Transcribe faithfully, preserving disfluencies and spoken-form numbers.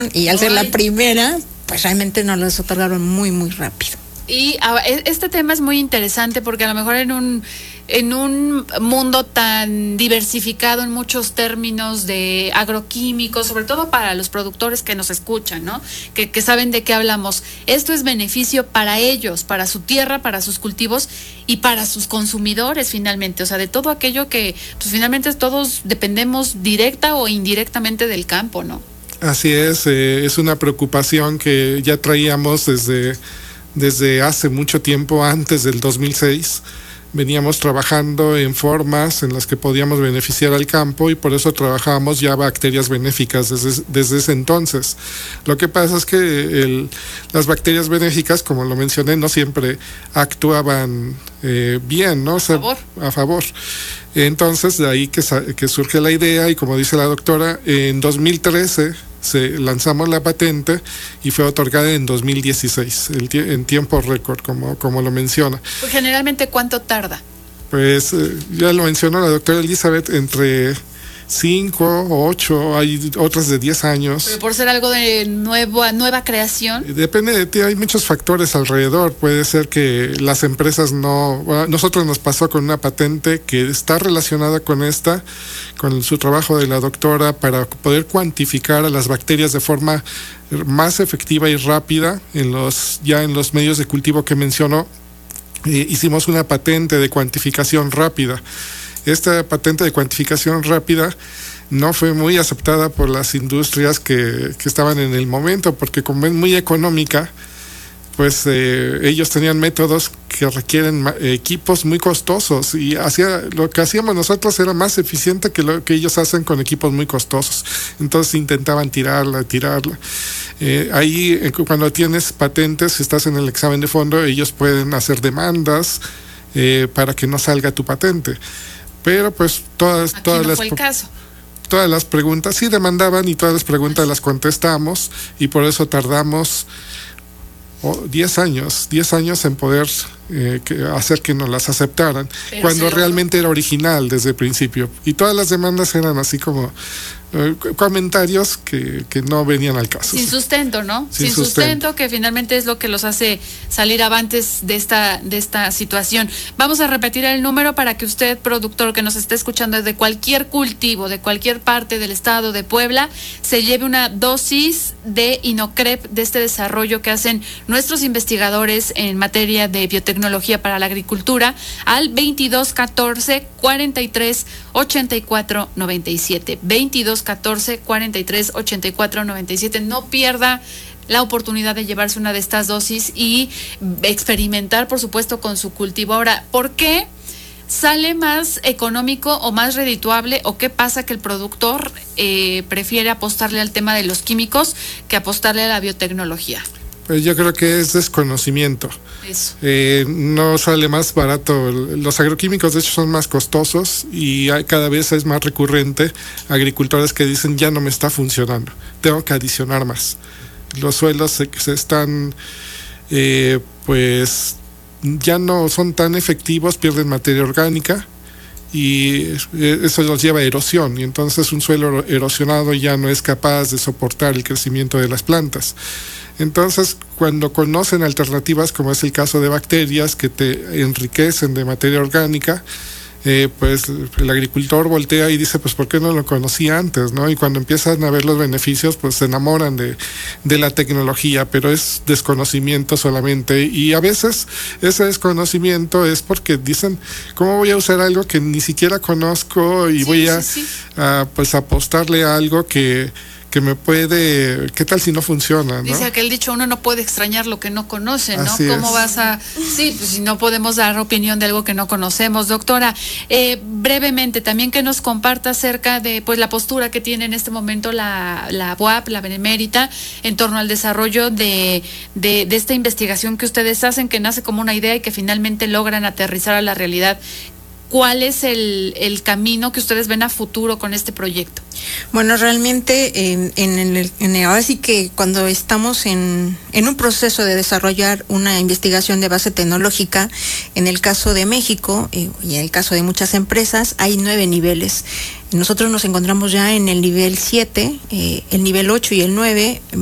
y al ser la primera, pues realmente nos los otorgaron muy, muy rápido. Y este tema es muy interesante porque a lo mejor en un en un mundo tan diversificado en muchos términos de agroquímicos, sobre todo para los productores que nos escuchan, ¿no? Que, que saben de qué hablamos. Esto es beneficio para ellos, para su tierra, para sus cultivos y para sus consumidores finalmente. O sea, de todo aquello que pues finalmente todos dependemos directa o indirectamente del campo, ¿no? Así es, eh, es una preocupación que ya traíamos desde... Desde hace mucho tiempo, antes del dos mil seis, veníamos trabajando en formas en las que podíamos beneficiar al campo y por eso trabajábamos ya bacterias benéficas desde, desde ese entonces. Lo que pasa es que el, las bacterias benéficas, como lo mencioné, no siempre actuaban eh, bien, ¿no? O sea, a favor. A favor. Entonces, de ahí que, que surge la idea y como dice la doctora, en dos mil trece se lanzamos la patente y fue otorgada en dos mil dieciséis, el, en tiempo récord, como, como lo menciona. Pues generalmente, ¿cuánto tarda? Pues eh, ya lo mencionó la doctora Elizabeth, entre cinco o ocho, hay otras de diez años. Pero por ser algo de nuevo, nueva creación. Depende de ti, hay muchos factores alrededor. Puede ser que las empresas no... Bueno, nosotros nos pasó con una patente que está relacionada con esta, con su trabajo de la doctora para poder cuantificar a las bacterias de forma más efectiva y rápida en los ya en los medios de cultivo que mencionó. Eh, hicimos una patente de cuantificación rápida. Esta patente de cuantificación rápida no fue muy aceptada por las industrias que, que estaban en el momento, porque como es muy económica, pues eh, ellos tenían métodos que requieren equipos muy costosos y hacía, lo que hacíamos nosotros era más eficiente que lo que ellos hacen con equipos muy costosos. Entonces intentaban tirarla, tirarla. Eh, ahí, eh, cuando tienes patentes, si estás en el examen de fondo, ellos pueden hacer demandas eh, para que no salga tu patente. Pero pues todas, Aquí todas no las fue el caso. Todas las preguntas sí demandaban y todas las preguntas las contestamos y por eso tardamos diez años, diez años en poder eh, que hacer que nos las aceptaran, pero cuando realmente era original desde el principio. Y todas las demandas eran así como eh, comentarios que, que no venían al caso. Sin sustento, ¿no? Sin, Sin sustento. sustento, que finalmente es lo que los hace salir avantes de esta, de esta situación. Vamos a repetir el número para que usted, productor, que nos esté escuchando de cualquier cultivo, de cualquier parte del estado de Puebla, se lleve una dosis de Inocrep, de este desarrollo que hacen nuestros investigadores en materia de biotecnología para la agricultura, al veintidós catorce cuarenta y tres ochenta y cuatro noventa y siete. veintidós catorce cuarenta y tres ochenta y cuatro noventa y siete. No pierda la oportunidad de llevarse una de estas dosis y experimentar, por supuesto, con su cultivo. Ahora, ¿por qué sale más económico o más redituable, o qué pasa que el productor eh, prefiere apostarle al tema de los químicos que apostarle a la biotecnología? Pues yo creo que es desconocimiento. Eso. Eh, no sale más barato. Los agroquímicos de hecho son más costosos y hay, cada vez es más recurrente agricultores que dicen ya no me está funcionando, tengo que adicionar más. Los suelos se, se están eh, pues ya no son tan efectivos, pierden materia orgánica y eso los lleva a erosión y entonces un suelo erosionado ya no es capaz de soportar el crecimiento de las plantas. Entonces, cuando conocen alternativas, como es el caso de bacterias que te enriquecen de materia orgánica, eh, pues el agricultor voltea y dice, pues ¿por qué no lo conocía antes? ¿No? Y cuando empiezan a ver los beneficios, pues se enamoran de, de la tecnología, pero es desconocimiento solamente. Y a veces ese desconocimiento es porque dicen, ¿cómo voy a usar algo que ni siquiera conozco y sí, voy a, sí, sí. a pues apostarle a algo que... que me puede, ¿qué tal si no funciona? ¿No? Dice aquel dicho, uno no puede extrañar lo que no conoce, ¿no? Así ¿Cómo es. vas a...? Sí, pues si no podemos dar opinión de algo que no conocemos. Doctora, eh, brevemente, también que nos comparta acerca de pues la postura que tiene en este momento la, la B U A P, la Benemérita, en torno al desarrollo de, de, de esta investigación que ustedes hacen, que nace como una idea y que finalmente logran aterrizar a la realidad. ¿Cuál es el, el camino que ustedes ven a futuro con este proyecto? Bueno, realmente en, en el, en el, ahora sí que cuando estamos en, en un proceso de desarrollar una investigación de base tecnológica, en el caso de México eh, y en el caso de muchas empresas, hay nueve niveles. Nosotros nos encontramos ya en el nivel siete, eh, el nivel ocho y el nueve